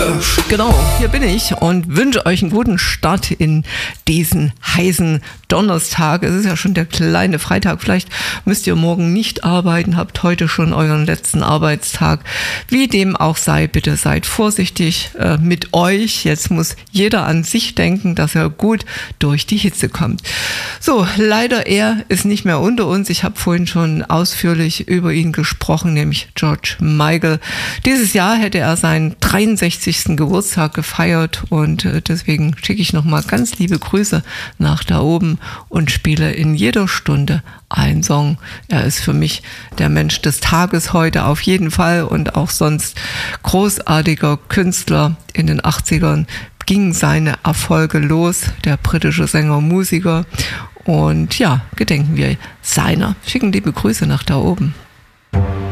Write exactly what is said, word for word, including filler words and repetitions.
Genau, hier bin ich und wünsche euch einen guten Start in diesen heißen Donnerstag. Es ist ja schon der kleine Freitag. Vielleicht müsst ihr morgen nicht arbeiten, habt heute schon euren letzten Arbeitstag. Wie dem auch sei, bitte seid vorsichtig äh, mit euch. Jetzt muss jeder an sich denken, dass er gut durch die Hitze kommt. So, leider er ist nicht mehr unter uns. Ich habe vorhin schon ausführlich über ihn gesprochen, nämlich George Michael. Dieses Jahr hätte er seinen dreiundsechzigsten Geburtstag gefeiert und äh, deswegen schicke ich nochmal ganz liebe Grüße nach da oben und spiele in jeder Stunde einen Song. Er ist für mich der Mensch des Tages heute auf jeden Fall und auch sonst großartiger Künstler. In den achtzigern gingen seine Erfolge los, der britische Sänger, Musiker, und ja, gedenken wir seiner. Schicken liebe Grüße nach da oben.